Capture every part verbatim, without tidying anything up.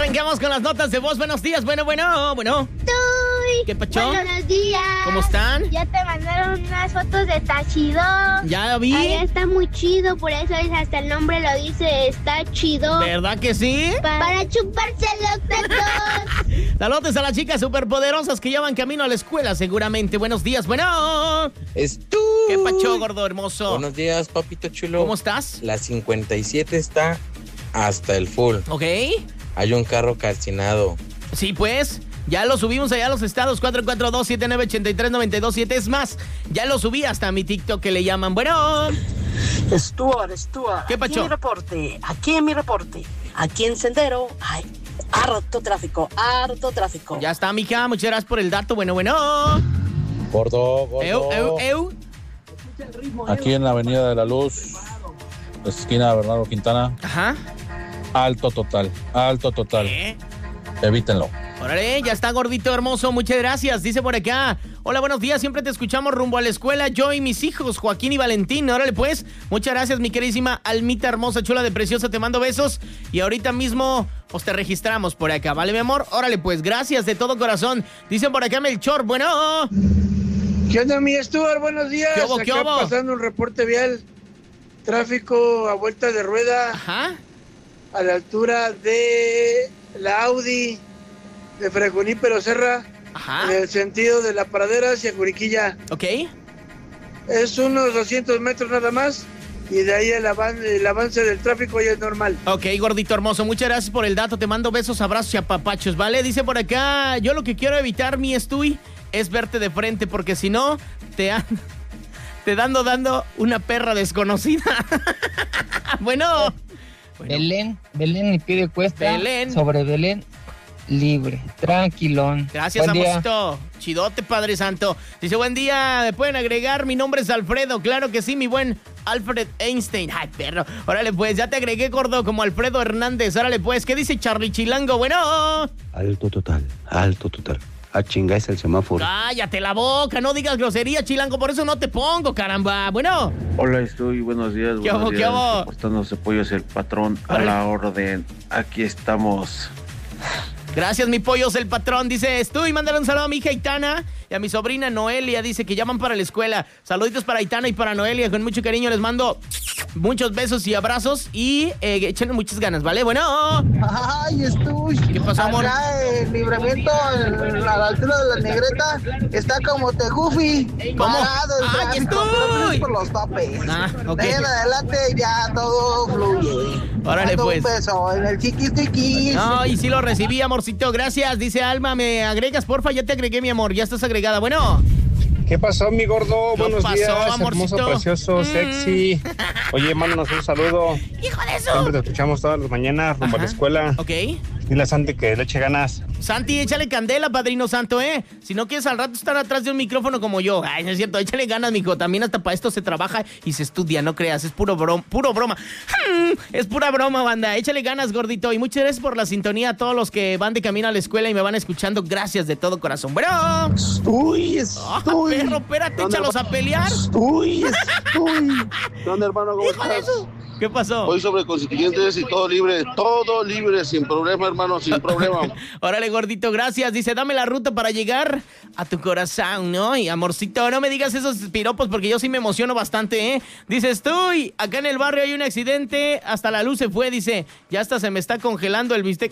Arrancamos con las notas de voz. Buenos días, bueno, bueno, bueno. Tuy. ¿Qué pacho? Buenos días. ¿Cómo están? Ya te mandaron unas fotos de Está Chido. Ya vi. Ahí está muy chido, por eso es hasta el nombre lo dice, Está Chido. ¿Verdad que sí? Pa- para chuparse los dedos. Saludos a las chicas superpoderosas que llevan camino a la escuela, seguramente. Buenos días, bueno. Es tú. ¿Qué pacho, gordo hermoso? Buenos días, papito chulo. ¿Cómo estás? La cincuenta y siete está hasta el full. Ok. Hay un carro calcinado. Sí, pues. Ya lo subimos allá a los estados cuatro cuatro dos, siete nueve ocho tres, nueve dos siete. Es más, ya lo subí hasta mi TikTok que le llaman. Bueno. Stuart, Stuart. ¿Qué pacho? Aquí en mi reporte, aquí en mi reporte. Aquí en Sendero hay harto tráfico, harto tráfico. Ya está, mija. Muchas gracias por el dato. Bueno, bueno. Gordo, gordo. Eu, eu, eu. Aquí en la Avenida de la Luz, esquina de Bernardo Quintana, Ajá. alto total, alto total. ¿Eh? Evítenlo. Órale, ya está, gordito hermoso, muchas gracias. Dice por acá, hola, buenos días, siempre te escuchamos rumbo a la escuela, yo y mis hijos, Joaquín y Valentín. Órale pues, muchas gracias, mi queridísima Almita hermosa, chula de preciosa, te mando besos. Y ahorita mismo, pues te registramos por acá, ¿vale, mi amor? Órale pues, gracias de todo corazón. Dicen por acá Melchor, bueno. ¿Qué onda, mi Stuart? Buenos días. ¿Qué hubo, Acá qué hubo? pasando un reporte vial. Tráfico a vuelta de rueda. Ajá. A la altura de la Audi de Fray Junípero Serra. Ajá. En el sentido de la Pradera hacia Juriquilla. Ok. Es unos doscientos metros nada más. Y de ahí el, avan- el avance del tráfico ya es normal. Ok, gordito hermoso, muchas gracias por el dato. Te mando besos, abrazos y apapachos, ¿vale? Dice por acá, yo lo que quiero evitar, mi Estuy, es verte de frente, porque si no, te, an- te dando, dando una perra desconocida. bueno, bueno. Belén, Belén y pide cuesta. Belén. Sobre Belén, libre, tranquilón. Gracias, Buen día. amorcito. Chidote, Padre Santo. Dice, buen día, ¿me pueden agregar? Mi nombre es Alfredo. Claro que sí, mi buen Alfred Einstein. Ay, perro. Órale, pues, ya te agregué, gordo, como Alfredo Hernández. Órale, pues, ¿qué dice Charlie Chilango? Bueno. Alto total, alto total. A chingáis el semáforo. Cállate la boca, no digas grosería, Chilango, por eso no te pongo, caramba. Bueno. Hola, estoy, buenos días, ¿Qué buenos hago, qué días. hago? Reportándose pollos el patrón a Órale. la orden. Aquí estamos. Gracias, mi pollos, el patrón. Dice, estoy, mándale un saludo a mi hija Aitana y a mi sobrina Noelia. Dice que llaman para la escuela. Saluditos para Aitana y para Noelia. Con mucho cariño les mando muchos besos y abrazos. Y eh, échenle muchas ganas, ¿vale? Bueno. Ay, estoy. ¿Qué pasó, amor? Acá el libramiento en- a la altura de la negreta está como Tejufi. ¿Cómo? Parado el ¡Ah, aquí tráfico, estoy! pero no es por los topes. Ah, ok. De ahí en adelante ya todo fluye. Órale, Mando pues. Un beso en el chiquis chiquis. No, y sí lo recibí, amorcito. Gracias. Dice Alma, ¿me agregas, porfa? Ya te agregué, mi amor. Ya estás agregada. Bueno. ¿Qué pasó, mi gordo? ¿Qué Buenos pasó, días, amorcito? hermoso, precioso, Mm. sexy. Oye, mándanos un saludo. ¡Hijo de eso! Siempre te escuchamos todas las mañanas rumbo a la Ajá. escuela. Ok. Dile a Santi que le eche ganas. Santi, échale candela, padrino santo, ¿eh? Si no quieres al rato estar atrás de un micrófono como yo. Ay, no es cierto, échale ganas, mijo. También hasta para esto se trabaja y se estudia, no creas. Es puro, brom puro broma. Hmm, es pura broma, banda. Échale ganas, gordito. Y muchas gracias por la sintonía a todos los que van de camino a la escuela y me van escuchando. Gracias de todo corazón. Bueno. Uy, Ah, estoy. perro, espérate, échalos a pelear. Uy, estoy. ¿Qué onda, hermano? ¿Cómo Hijo de estás? eso. ¿Qué pasó? Hoy sobre constituyentes y todo libre, todo libre, sin problema, hermano, sin problema. Órale, gordito, gracias. Dice, dame la ruta para llegar a tu corazón, ¿no? Y amorcito, no me digas esos piropos porque yo sí me emociono bastante, ¿eh? Dice, estoy, acá en el barrio hay un accidente, hasta la luz se fue, dice, ya hasta se me está congelando el bistec.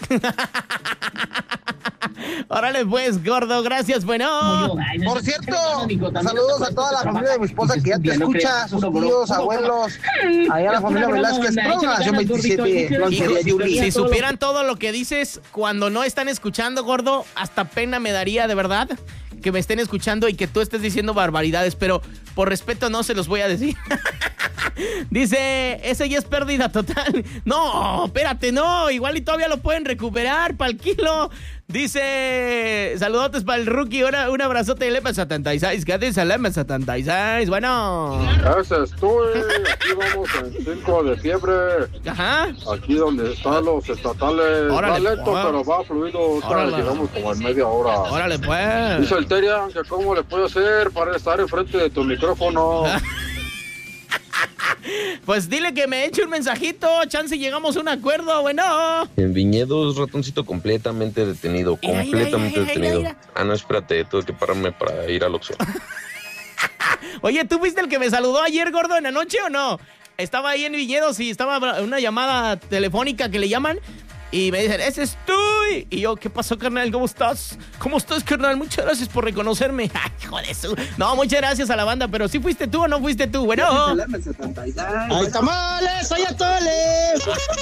Órale, pues, gordo, gracias, bueno. Por cierto, saludos a toda la familia de mi esposa que ya te escucha, a sus tíos, abuelos, allá a la familia Velázquez, Programación veintisiete, Lonchería Yuli. Si supieran todo lo que dices cuando no están escuchando, gordo, hasta pena me daría, de verdad, que me estén escuchando y que tú estés diciendo barbaridades, pero por respeto no se los voy a decir. Dice, ese ya es pérdida total. No, espérate, no, igual y todavía lo pueden recuperar para el kilo. Dice, saludotes para el rookie, una, un abrazote del M setenta y seis. ¿Qué dice el M setenta y seis? Bueno. Gracias, estoy. Aquí vamos en cinco de fiebre. Ajá. Aquí donde están los estatales. Órale, va lento, pues. pero va fluido. Ahorita Órale. llegamos como en media hora. Órale, pues. Dice el Terian que cómo le puedo hacer para estar enfrente de tu micrófono. Pues dile que me eche un mensajito, chance y llegamos a un acuerdo, bueno. En Viñedos, ratoncito completamente detenido, Mira, completamente mira, mira, detenido. mira, mira. Ah, no, espérate, tuve que pararme para ir al Oxxo. Oye, ¿tú fuiste el que me saludó ayer, gordo, en la noche o no? Estaba ahí en Viñedos y estaba una llamada telefónica que le llaman y me dicen, ¡ese es tú! Y yo, ¿qué pasó, carnal? ¿Cómo estás? ¿Cómo estás, carnal? Muchas gracias por reconocerme. ¡Ay, hijo de su! No, muchas gracias a la banda, pero ¿sí fuiste tú o no fuiste tú? Bueno. ¡Ay, tamales! ¡Ay, atoles!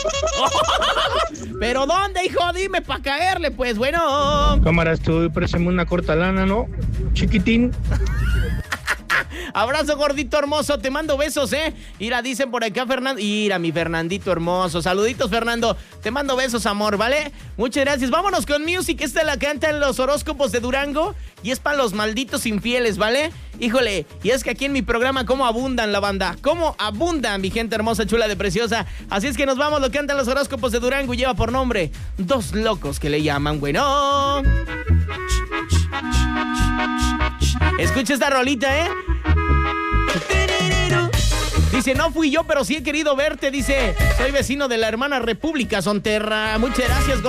¿Pero dónde, hijo? Dime para caerle, pues, bueno. Cámaras, tú préstame una corta lana, ¿no? Chiquitín. Abrazo, gordito hermoso, te mando besos, ¿eh? Ira, dicen por acá, Fernando. Ira, mi Fernandito hermoso. Saluditos, Fernando. Te mando besos, amor, ¿vale? Muchas gracias. Vámonos con music. Esta la cantan los horóscopos de Durango y es para los malditos infieles, ¿vale? Híjole, y es que aquí en mi programa, ¿cómo abundan la banda? ¿Cómo abundan, mi gente hermosa, chula, de preciosa? Así es que nos vamos, lo cantan los horóscopos de Durango y lleva por nombre Dos Locos que le llaman, bueno. Escucha esta rolita, ¿eh? Dice, no fui yo, pero sí he querido verte. Dice, soy vecino de la hermana República Sonterra. Muchas gracias,